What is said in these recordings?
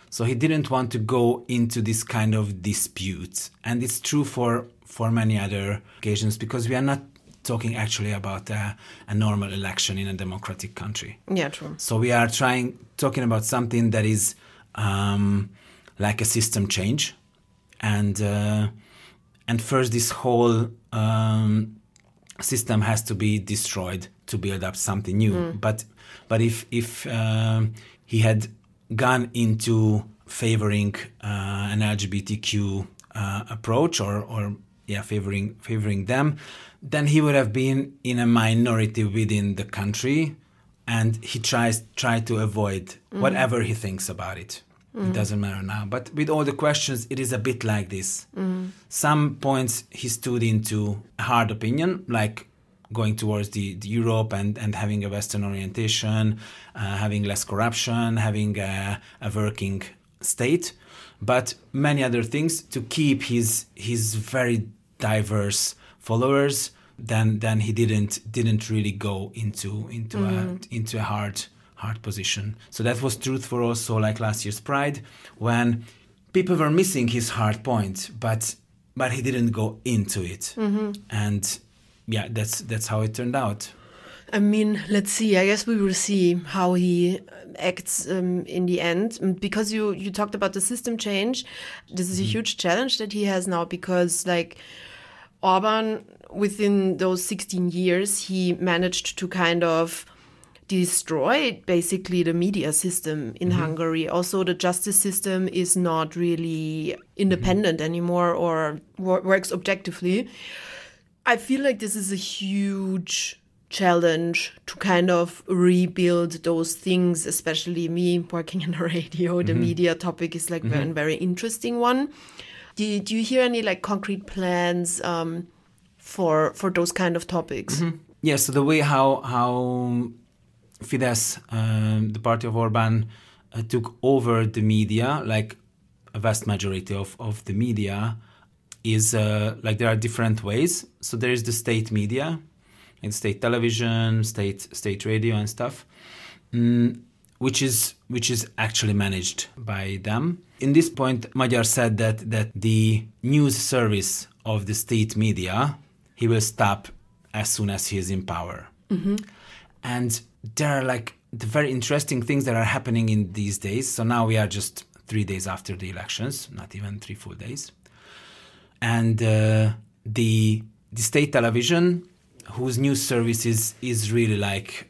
So he didn't want to go into this kind of dispute. And it's true for many other occasions, because we are not talking actually about a normal election in a democratic country. Yeah, true. So we are talking about something that is like a system change. And first this whole system has to be destroyed to build up something new. But if he had gone into favoring an LGBTQ approach or favoring them, then he would have been in a minority within the country, and he tried to avoid whatever he thinks about it. It doesn't matter now. But with all the questions, it is a bit like this. Some points he stood into a hard opinion, like going towards the Europe and having a Western orientation, having less corruption, having a working state. But many other things to keep his very diverse followers. Then he didn't really go into a hard position. So that was true for also like last year's Pride, when people were missing his hard point, but he didn't go into it. And yeah, that's how it turned out. I mean, let's see. I guess we will see how he acts in the end. Because you talked about the system change. This is a huge challenge that he has now, because like Orban, within those 16 years, he managed to kind of destroy basically the media system in Hungary. Also, the justice system is not really independent anymore or works objectively. I feel like this is a huge challenge to kind of rebuild those things, especially me working in the radio. The media topic is like a very interesting one. Do you hear any like concrete plans for those kind of topics? Yeah, so the way how Fidesz, the party of Orban, took over the media, like a vast majority of the media, is like there are different ways. So there is the state media, and state television, state radio and stuff, which is actually managed by them. In this point, Magyar said that the news service of the state media, he will stop as soon as he is in power. And there are like the very interesting things that are happening in these days. So now we are just 3 days after the elections, not even 3 full days. And the state television, whose news service is really like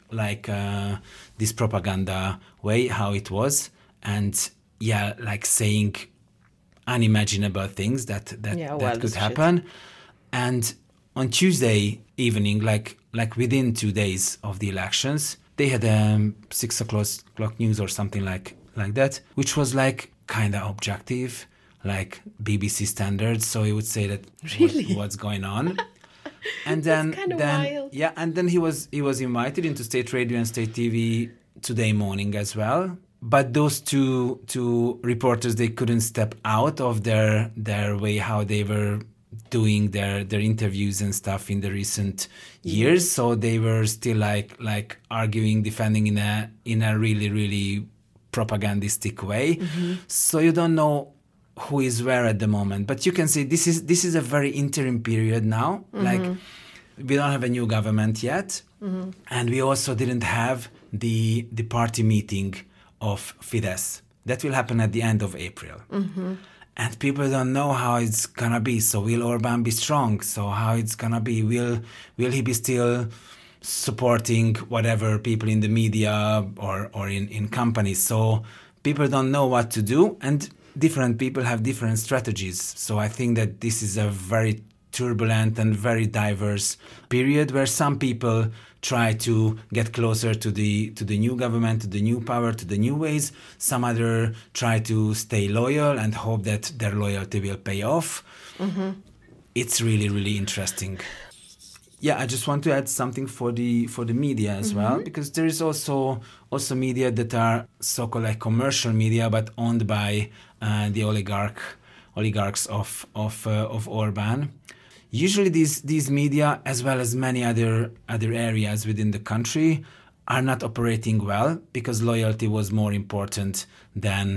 this propaganda way, how it was. And yeah, like saying unimaginable things that could happen. Shit. And on Tuesday evening, like within 2 days of the elections, they had 6 o'clock news or something like that, which was like kind of objective, like BBC standards. So he would say that really? What's going on. And then wild. Yeah, and then he was invited into state radio and state TV Today morning as well. But those two reporters, they couldn't step out of their way how they were doing their interviews and stuff in the recent years. So they were still like arguing, defending in a really, really propagandistic way. So you don't know who is where at the moment. But you can see this is a very interim period now. Like we don't have a new government yet. And we also didn't have the party meeting of Fidesz. That will happen at the end of April. And people don't know how it's gonna be. So will Orban be strong? So how it's gonna be? Will he be still supporting whatever people in the media or in companies? So people don't know what to do, and different people have different strategies. So I think that this is a very turbulent and very diverse period where some people try to get closer to the new government, to the new power, to the new ways. Some other try to stay loyal and hope that their loyalty will pay off. It's really, really interesting. Yeah, I just want to add something for the media as well, because there is also media that are so-called like commercial media, but owned by the oligarchs of Orban. Usually these media, as well as many other areas within the country, are not operating well because loyalty was more important than